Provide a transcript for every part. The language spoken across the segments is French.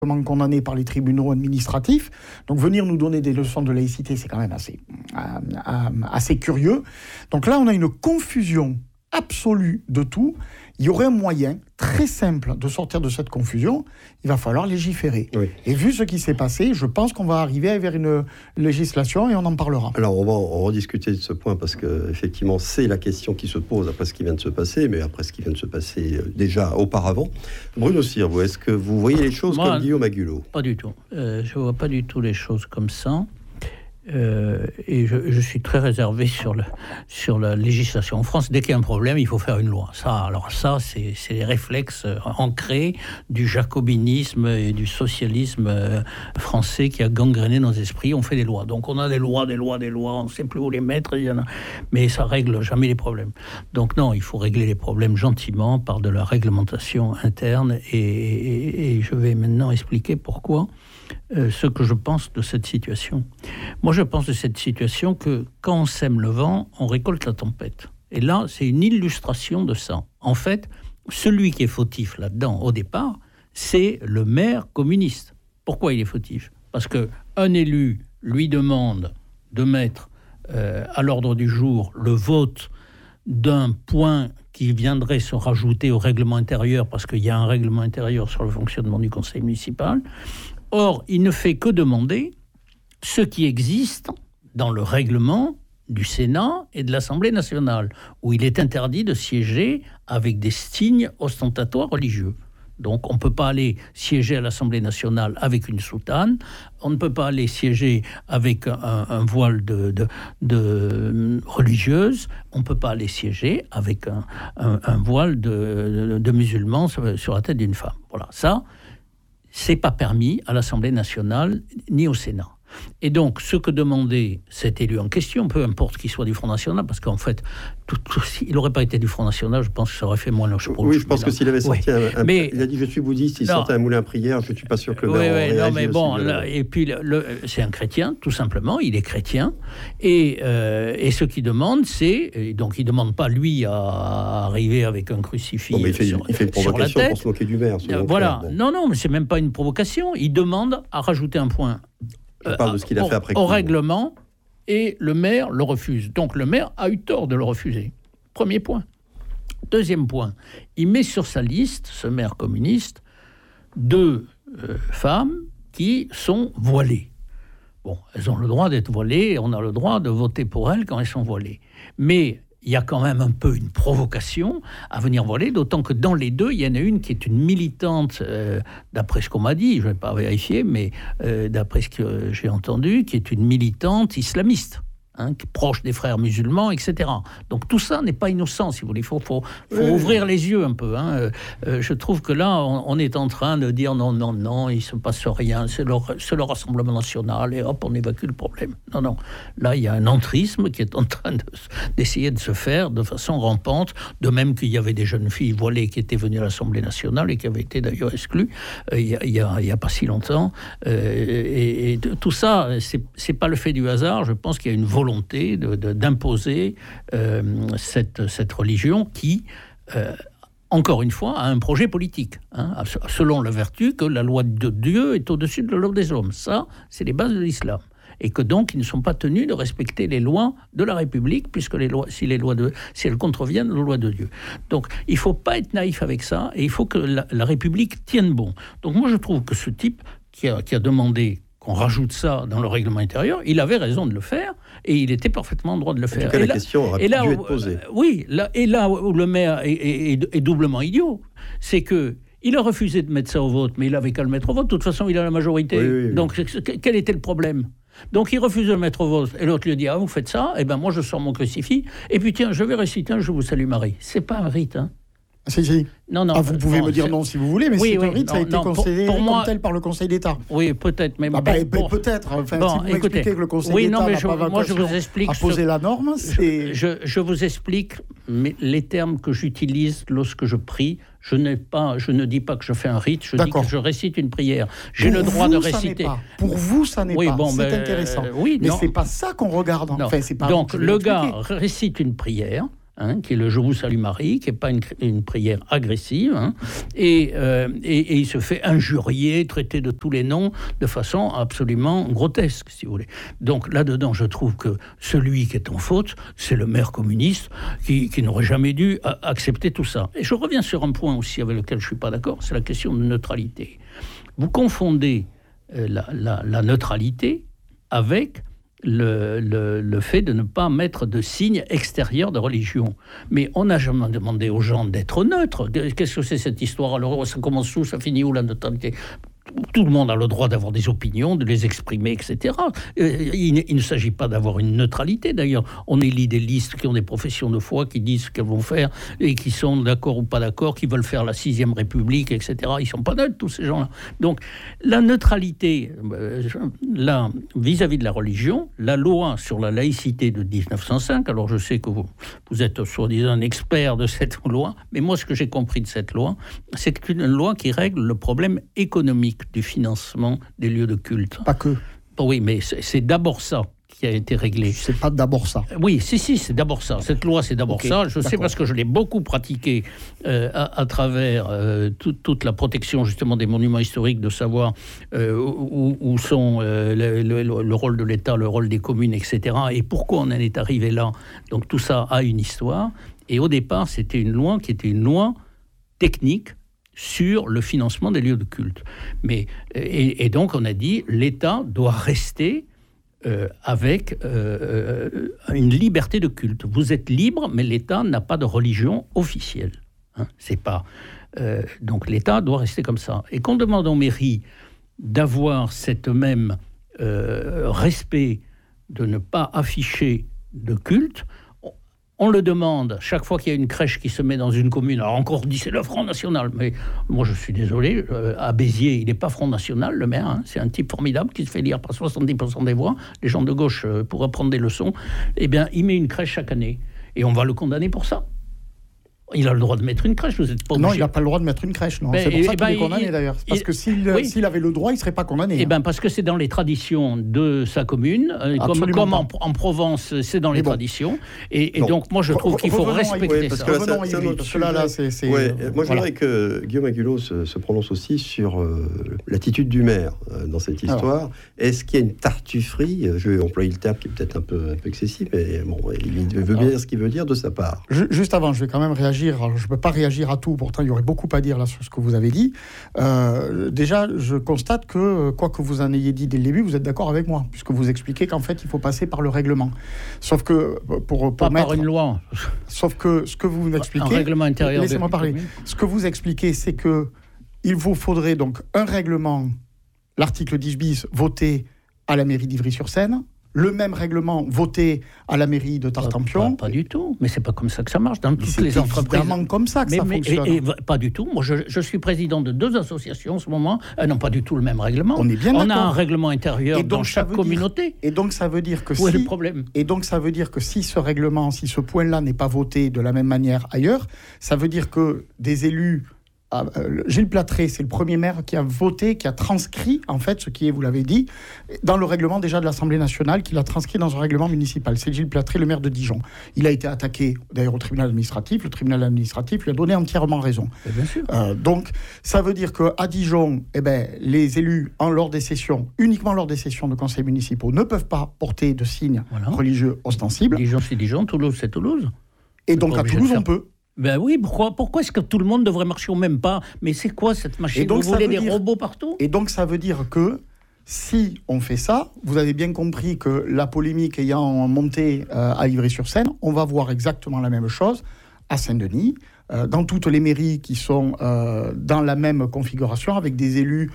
condamné par les tribunaux administratifs. Donc venir nous donner des leçons de laïcité, c'est quand même assez curieux. Donc là, on a une confusion absolue de tout. Il y aurait un moyen très simple de sortir de cette confusion. Il va falloir légiférer. Oui. Et vu ce qui s'est passé, je pense qu'on va arriver vers une législation et on en parlera. Alors, on va en rediscuter de ce point parce qu'effectivement, c'est la question qui se pose après ce qui vient de se passer, mais après ce qui vient de se passer déjà auparavant. Bruno Sirvaux, est-ce que vous voyez les choses comme Guillaume Agulot ? Pas du tout. Je ne vois pas du tout les choses comme ça. Et je suis très réservé sur la législation. En France, dès qu'il y a un problème, il faut faire une loi. Ça, c'est les réflexes ancrés du jacobinisme et du socialisme français qui a gangréné nos esprits. On fait des lois. Donc on a des lois, on ne sait plus où les mettre, mais ça ne règle jamais les problèmes. Donc non, il faut régler les problèmes gentiment par de la réglementation interne. Et je vais maintenant expliquer pourquoi. Ce que je pense de cette situation. Moi, je pense de cette situation que quand on sème le vent, on récolte la tempête. Et là, c'est une illustration de ça. En fait, celui qui est fautif là-dedans, au départ, c'est le maire communiste. Pourquoi il est fautif ? Parce qu'un élu lui demande de mettre à l'ordre du jour le vote d'un point qui viendrait se rajouter au règlement intérieur, parce qu'il y a un règlement intérieur sur le fonctionnement du conseil municipal. Or, il ne fait que demander ce qui existe dans le règlement du Sénat et de l'Assemblée nationale, où il est interdit de siéger avec des signes ostentatoires religieux. Donc, on ne peut pas aller siéger à l'Assemblée nationale avec une soutane, on ne peut pas aller siéger avec un voile de religieuse, on ne peut pas aller siéger avec un voile de musulman sur la tête d'une femme. Voilà, ça... c'est pas permis à l'Assemblée nationale ni au Sénat. Et donc, ce que demandait cet élu en question, peu importe qu'il soit du Front National, parce qu'en fait, il n'aurait pas été du Front National, je pense que ça aurait fait moins l'ange. Oui, je pense que s'il avait sorti il a dit « je suis bouddhiste », il sortait un moulin à prière, je ne suis pas sûr que le maire aurait réagi. Mais bon, et puis, c'est un chrétien, tout simplement, il est chrétien, et ce qu'il demande, c'est, donc il ne demande pas, lui, à arriver avec un crucifix il fait une provocation pour se moquer du maire. Voilà, bon. Non, mais ce n'est même pas une provocation, il demande à rajouter un point parle de ce qu'il a fait après au règlement, et le maire le refuse. Donc le maire a eu tort de le refuser. Premier point. Deuxième point, il met sur sa liste, ce maire communiste, 2 femmes qui sont voilées. Bon, elles ont le droit d'être voilées, et on a le droit de voter pour elles quand elles sont voilées. Mais il y a quand même un peu une provocation à venir voiler, d'autant que dans les 2, il y en a une qui est une militante, d'après ce qu'on m'a dit, je ne vais pas vérifier, mais d'après ce que j'ai entendu, qui est une militante islamiste. Proche des frères musulmans, etc. Donc tout ça n'est pas innocent, si vous voulez. Il faut ouvrir les yeux un peu. Je trouve que là, on est en train de dire non, il ne se passe rien, c'est le Rassemblement national, et hop, on évacue le problème. Non. Là, il y a un entrisme qui est en train d'essayer de se faire de façon rampante, de même qu'il y avait des jeunes filles voilées qui étaient venues à l'Assemblée nationale et qui avaient été d'ailleurs exclues il y a pas si longtemps. Et tout ça, c'est pas le fait du hasard. Je pense qu'il y a une volonté d'imposer cette religion qui, encore une fois, a un projet politique, selon la vertu que la loi de Dieu est au-dessus de la loi des hommes. Ça, c'est les bases de l'islam. Et que donc, ils ne sont pas tenus de respecter les lois de la République, puisque si elles contreviennent aux lois de Dieu. Donc, il ne faut pas être naïf avec ça, et il faut que la République tienne bon. Donc, moi, je trouve que ce type qui a demandé qu'on rajoute ça dans le règlement intérieur, il avait raison de le faire, et il était parfaitement en droit de le faire. En tout cas, la question aurait dû être posée. Oui, là où le maire est doublement idiot, c'est que il a refusé de mettre ça au vote, mais il avait qu'à le mettre au vote. De toute façon, il a la majorité. Oui. Donc, quel était le problème ? Donc, il refuse de le mettre au vote. Et l'autre lui dit, vous faites ça ? Eh bien, moi, je sors mon crucifix. Et puis, tiens, je vais réciter un « Je vous salue Marie ». C'est pas un rite, Si. Non. Vous pouvez me dire non si vous voulez, mais c'est un rite, ça a été considéré comme tel par le Conseil d'État. Oui, peut-être, mais peut-être. Enfin, si vous m'expliquez que le Conseil d'État n'a pas vocation à poser la norme, c'est... Je vous explique les termes que j'utilise lorsque je prie. Je ne dis pas que je fais un rite, je dis que je récite une prière. J'ai le droit de réciter. Pour vous, ça n'est pas. C'est intéressant. Mais c'est pas ça qu'on regarde. Donc, le gars récite une prière. qui est le « Je vous salue Marie », qui n'est pas une prière agressive, et il se fait injurier, traiter de tous les noms, de façon absolument grotesque, si vous voulez. Donc là-dedans, je trouve que celui qui est en faute, c'est le maire communiste qui n'aurait jamais dû accepter tout ça. Et je reviens sur un point aussi avec lequel je ne suis pas d'accord, c'est la question de neutralité. Vous confondez la neutralité avec le fait de ne pas mettre de signes extérieurs de religion. Mais on n'a jamais demandé aux gens d'être neutres. Qu'est-ce que c'est cette histoire? Alors, ça commence où? Ça finit où, la neutralité? Tout le monde a le droit d'avoir des opinions, de les exprimer, etc. Il ne s'agit pas d'avoir une neutralité, d'ailleurs. On élit des listes qui ont des professions de foi, qui disent ce qu'elles vont faire, et qui sont d'accord ou pas d'accord, qui veulent faire la 6e République, etc. Ils ne sont pas neutres, tous ces gens-là. Donc, la neutralité, là, vis-à-vis de la religion, la loi sur la laïcité de 1905, alors je sais que vous êtes soi-disant un expert de cette loi, mais moi, ce que j'ai compris de cette loi, c'est que c'est une loi qui règle le problème économique du financement des lieux de culte. Pas que. Oui, mais c'est d'abord ça qui a été réglé. C'est pas d'abord ça. Oui, si, c'est d'abord ça. Cette loi, c'est d'abord ça. Je sais parce que je l'ai beaucoup pratiqué à travers toute la protection justement des monuments historiques, de savoir où sont le rôle de l'État, le rôle des communes, etc. Et pourquoi on en est arrivé là. Donc tout ça a une histoire. Et au départ, c'était une loi qui était une loi technique sur le financement des lieux de culte. Et donc, on a dit, l'État doit rester avec une liberté de culte. Vous êtes libre, mais l'État n'a pas de religion officielle. C'est pas... donc, l'État doit rester comme ça. Et qu'on demande aux mairies d'avoir cette même respect, de ne pas afficher de culte. On le demande chaque fois qu'il y a une crèche qui se met dans une commune. Alors encore dit, c'est le Front National. Mais moi, je suis désolé, à Béziers, il n'est pas Front National, le maire. C'est un type formidable qui se fait lire par 70% des voix. Les gens de gauche pourraient prendre des leçons. Eh bien, il met une crèche chaque année. Et on va le condamner pour ça. Il a le droit de mettre une crèche, vous n'êtes pas obligé. Non, il n'a pas le droit de mettre une crèche, non. C'est pour ça qu'il est condamné, d'ailleurs. Parce que s'il avait le droit, il ne serait pas condamné. Eh bien, parce que c'est dans les traditions de sa commune, comme en Provence, c'est dans les traditions. Et donc, moi, je trouve qu'il faut respecter ça. Moi, je voudrais que Guillaume Agulot se prononce aussi sur l'attitude du maire dans cette histoire. Est-ce qu'il y a une tartufferie? Je vais employer le terme qui est peut-être un peu excessif, mais bon, il veut bien dire ce qu'il veut dire de sa part. Juste avant, je vais quand même réagir. Alors, je ne peux pas réagir à tout, pourtant il y aurait beaucoup à dire là sur ce que vous avez dit. Déjà, je constate que, quoi que vous en ayez dit dès le début, vous êtes d'accord avec moi, puisque vous expliquez qu'en fait, il faut passer par le règlement. Sauf que, par une loi. Sauf que ce que vous m'expliquez... Un règlement intérieur. Laissez-moi parler. Ce que vous expliquez, c'est qu'il vous faudrait donc un règlement, l'article 10 bis, voté à la mairie d'Ivry-sur-Seine, le même règlement voté à la mairie de Tartampion. Pas du tout, mais c'est pas comme ça que ça marche dans toutes les entreprises. C'est évidemment comme ça que ça fonctionne. Pas du tout. Moi, je suis président de 2 associations en ce moment. Elles n'ont pas du tout le même règlement. On est bien d'accord. On a un règlement intérieur dans chaque communauté. Et donc ça veut dire que où est le problème ? Et donc ça veut dire que si ce règlement, si ce point-là n'est pas voté de la même manière ailleurs, ça veut dire que des élus... Gilles Platré, c'est le premier maire qui a voté, qui a transcrit, en fait, ce qui est, vous l'avez dit, dans le règlement déjà de l'Assemblée nationale, qu'il a transcrit dans un règlement municipal. C'est Gilles Platré, le maire de Dijon. Il a été attaqué, d'ailleurs, au tribunal administratif. Le tribunal administratif lui a donné entièrement raison. Et bien sûr. Donc, ça veut dire qu'à Dijon, les élus, uniquement lors des sessions de conseils municipaux, ne peuvent pas porter de signes religieux ostensibles. Dijon, c'est Dijon. Toulouse, c'est Toulouse. Et donc, à Toulouse, on peut. Ben oui, pourquoi est-ce que tout le monde devrait marcher au même pas ? Mais c'est quoi cette machine ? Vous voulez des robots partout ? Et donc ça veut dire que si on fait ça, vous avez bien compris que la polémique ayant monté à Ivry-sur-Seine, on va voir exactement la même chose à Saint-Denis, dans toutes les mairies qui sont dans la même configuration, avec des élus,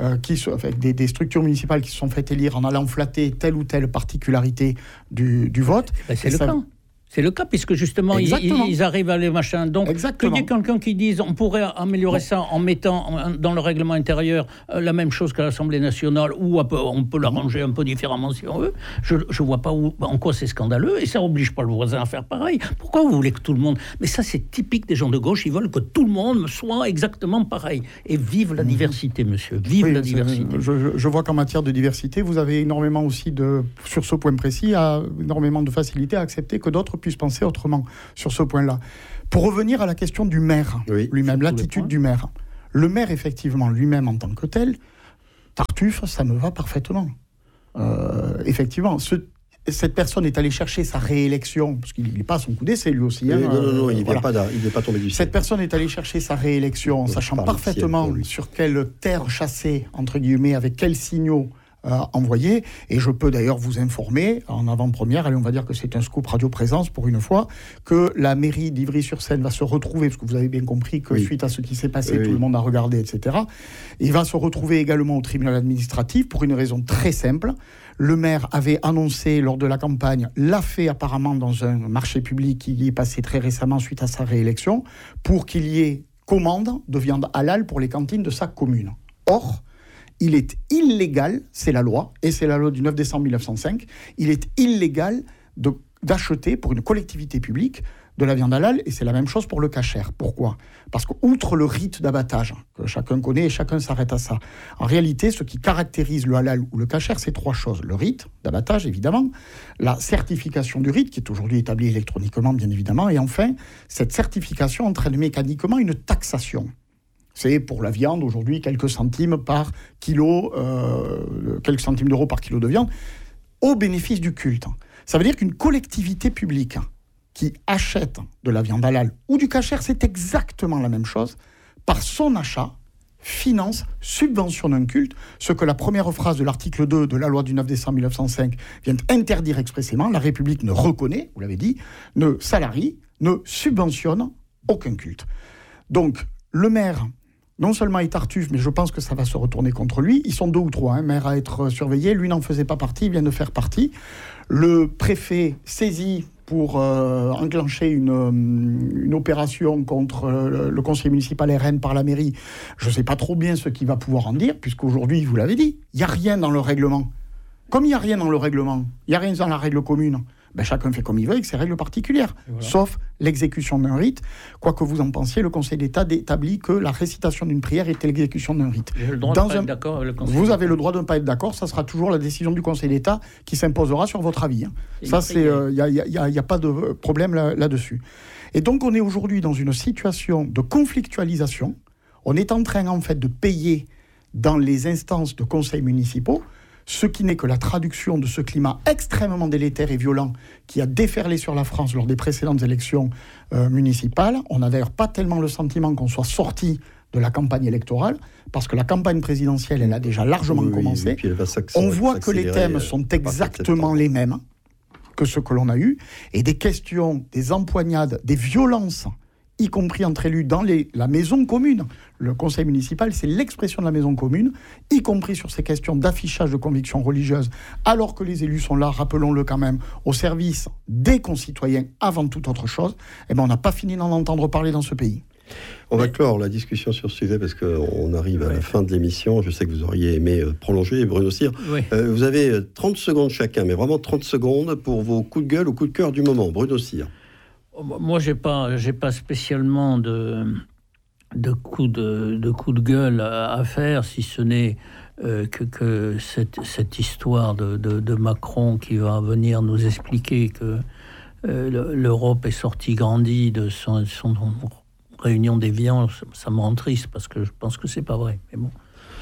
avec des structures municipales qui se sont fait élire en allant flatter telle ou telle particularité du vote. Ben c'est le cas. C'est le cas, puisque justement, ils arrivent à les machins. Donc, qu'il y ait quelqu'un qui dise on pourrait améliorer ça en mettant dans le règlement intérieur la même chose qu'à l'Assemblée nationale, ou on peut l'arranger un peu différemment si on veut, je ne vois pas en quoi c'est scandaleux, et ça n'oblige pas le voisin à faire pareil. Pourquoi vous voulez que tout le monde... Mais ça, c'est typique des gens de gauche, ils veulent que tout le monde soit exactement pareil. Et vive la diversité, monsieur, vive la diversité. Je vois qu'en matière de diversité, vous avez énormément aussi, sur ce point précis, énormément de facilité à accepter que d'autres d'autres puissent penser autrement sur ce point-là. Pour revenir à la question du maire lui-même, l'attitude du maire. Le maire, effectivement, lui-même en tant que tel, Tartuffe, ça me va parfaitement. Effectivement, cette personne est allée chercher sa réélection, parce qu'il n'est pas à son coup d'essai lui aussi. Non, il n'est pas tombé du ciel. Cette personne est allée chercher sa réélection, sachant parfaitement sur quelle terre chasser, entre guillemets, avec quels signaux envoyer. Et je peux d'ailleurs vous informer, en avant-première, allez, on va dire que c'est un scoop Radio Présence pour une fois, que la mairie d'Ivry-sur-Seine va se retrouver, parce que vous avez bien compris que suite à ce qui s'est passé, tout le monde a regardé, etc. Il va se retrouver également au tribunal administratif pour une raison très simple. Le maire avait annoncé lors de la campagne, l'a fait apparemment dans un marché public qui y est passé très récemment suite à sa réélection, pour qu'il y ait commande de viande halal pour les cantines de sa commune. Or, il est illégal, c'est la loi, et c'est la loi du 9 décembre 1905, il est illégal d'acheter pour une collectivité publique de la viande halal, et c'est la même chose pour le kasher. Pourquoi ? Parce qu'outre le rite d'abattage, que chacun connaît et chacun s'arrête à ça, en réalité, ce qui caractérise le halal ou le kasher, c'est 3 choses. Le rite d'abattage, évidemment, la certification du rite, qui est aujourd'hui établie électroniquement, bien évidemment, et enfin, cette certification entraîne mécaniquement une taxation. C'est pour la viande, aujourd'hui, quelques centimes par kilo, quelques centimes d'euros par kilo de viande, au bénéfice du culte. Ça veut dire qu'une collectivité publique qui achète de la viande halal ou du kasher, c'est exactement la même chose, par son achat, finance, subventionne un culte, ce que la première phrase de l'article 2 de la loi du 9 décembre 1905 vient interdire expressément. La République ne reconnaît, vous l'avez dit, ne salarie, ne subventionne aucun culte. Donc, le maire, non seulement est Tartuffe, mais je pense que ça va se retourner contre lui. Ils sont 2 ou 3 maires à être surveillés. Lui n'en faisait pas partie, il vient de faire partie. Le préfet saisi pour enclencher une opération contre le conseil municipal RN par la mairie. Je ne sais pas trop bien ce qu'il va pouvoir en dire, puisqu'aujourd'hui, vous l'avez dit, il n'y a rien dans le règlement. Comme il n'y a rien dans le règlement, il n'y a rien dans la règle commune, chacun fait comme il veut avec ses règles particulières, sauf l'exécution d'un rite. Quoi que vous en pensiez, le Conseil d'État établit que la récitation d'une prière est l'exécution d'un rite. J'ai le droit de ne pas être d'accord avec le Conseil Vous avez le droit de ne pas être d'accord, ça sera toujours la décision du Conseil d'État qui s'imposera sur votre avis. Ça, il n'y a pas de problème là-dessus. Et donc, on est aujourd'hui dans une situation de conflictualisation. On est en train, en fait, de payer dans les instances de conseils municipaux ce qui n'est que la traduction de ce climat extrêmement délétère et violent qui a déferlé sur la France lors des précédentes élections municipales. On n'a d'ailleurs pas tellement le sentiment qu'on soit sorti de la campagne électorale, parce que la campagne présidentielle, elle a déjà largement commencé. On voit que les thèmes sont exactement les mêmes que ceux que l'on a eus, et des questions, des empoignades, des violences, y compris entre élus dans la maison commune. Le conseil municipal, c'est l'expression de la maison commune, y compris sur ces questions d'affichage de convictions religieuses, alors que les élus sont là, rappelons-le quand même, au service des concitoyens avant toute autre chose. On n'a pas fini d'en entendre parler dans ce pays. On va clore la discussion sur ce sujet parce qu'on arrive à la fin de l'émission. Je sais que vous auriez aimé prolonger, Bruno Cyr. Vous avez 30 secondes chacun, mais vraiment 30 secondes pour vos coups de gueule ou coups de cœur du moment. Bruno Cyr. Moi, j'ai pas spécialement de coups de gueule à faire, si ce n'est que cette histoire de Macron qui va venir nous expliquer que l'Europe est sortie grandie de son réunion d'Évian. Ça me rend triste parce que je pense que c'est pas vrai. Mais bon.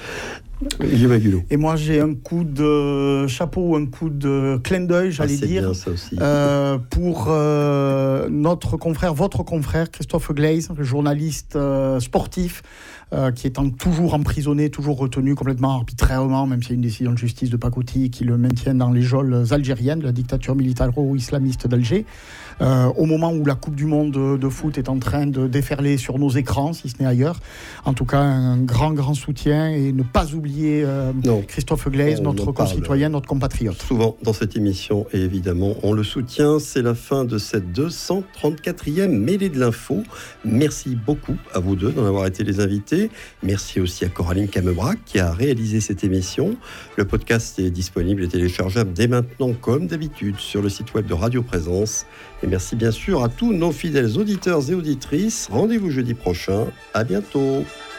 Et moi, j'ai un coup de chapeau, un coup de clin d'œil, j'allais dire, bien, ça aussi. pour notre confrère, votre confrère, Christophe Glaise, journaliste sportif, qui est toujours emprisonné, toujours retenu complètement arbitrairement, même s'il y a une décision de justice de Pakouti qui le maintient dans les geôles algériennes, la dictature militaro-islamiste d'Alger, au moment où la Coupe du Monde de foot est en train de déferler sur nos écrans, si ce n'est ailleurs. En tout cas, un grand soutien, et ne pas oublier Christophe Glaise, notre concitoyen, notre compatriote. Souvent dans cette émission, et évidemment, on le soutient. C'est la fin de cette 234e mêlée de l'info. Merci beaucoup à vous deux d'en avoir été les invités. Merci aussi à Coraline Camebrac qui a réalisé cette émission. Le podcast est disponible et téléchargeable dès maintenant, comme d'habitude, sur le site web de Radio Présence. Et merci bien sûr à tous nos fidèles auditeurs et auditrices. Rendez-vous jeudi prochain. À bientôt.